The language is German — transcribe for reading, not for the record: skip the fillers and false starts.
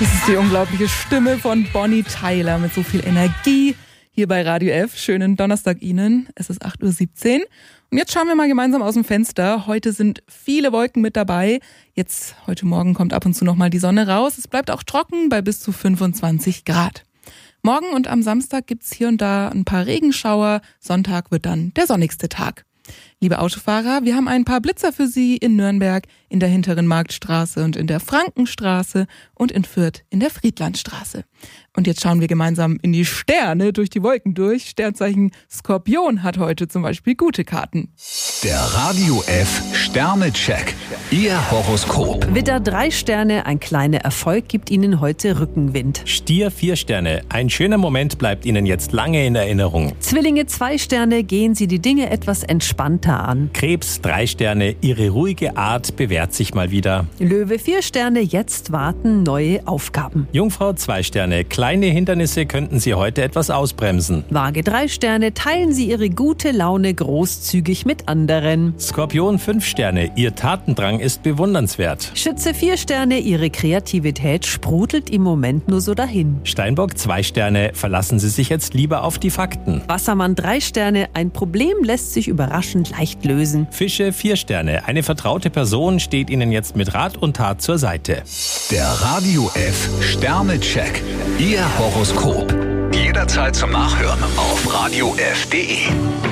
Das ist die unglaubliche Stimme von Bonnie Tyler mit so viel Energie hier bei Radio F. Schönen Donnerstag Ihnen. Es ist 8:17 Uhr. Und jetzt schauen wir mal gemeinsam aus dem Fenster. Heute sind viele Wolken mit dabei. Heute Morgen kommt ab und zu nochmal die Sonne raus. Es bleibt auch trocken bei bis zu 25 Grad. Morgen und am Samstag gibt's hier und da ein paar Regenschauer. Sonntag wird dann der sonnigste Tag. Liebe Autofahrer, wir haben ein paar Blitzer für Sie in Nürnberg, in der hinteren Marktstraße und in der Frankenstraße und in Fürth in der Friedlandstraße. Und jetzt schauen wir gemeinsam in die Sterne, durch die Wolken durch. Sternzeichen Skorpion hat heute zum Beispiel gute Karten. Der Radio F Sternecheck. Ihr Horoskop. Widder 3 Sterne, ein kleiner Erfolg gibt Ihnen heute Rückenwind. Stier 4 Sterne, ein schöner Moment bleibt Ihnen jetzt lange in Erinnerung. Zwillinge 2 Sterne, gehen Sie die Dinge etwas entspannter an. Krebs 3 Sterne, Ihre ruhige Art bewährt sich mal wieder. Löwe 4 Sterne, jetzt warten neue Aufgaben. Jungfrau 2 Sterne, kleine Hindernisse könnten Sie heute etwas ausbremsen. Waage 3 Sterne, teilen Sie Ihre gute Laune großzügig mit anderen. Skorpion 5 Sterne, Ihr Tatendrang ist bewundernswert. Schütze 4 Sterne, Ihre Kreativität sprudelt im Moment nur so dahin. Steinbock 2 Sterne, verlassen Sie sich jetzt lieber auf die Fakten. Wassermann 3 Sterne, ein Problem lässt sich überraschend leicht lösen. Fische 4 Sterne, eine vertraute Person steht Ihnen jetzt mit Rat und Tat zur Seite. Der Radio F Sternecheck. Ihr Horoskop. Jederzeit zum Nachhören auf radiof.de.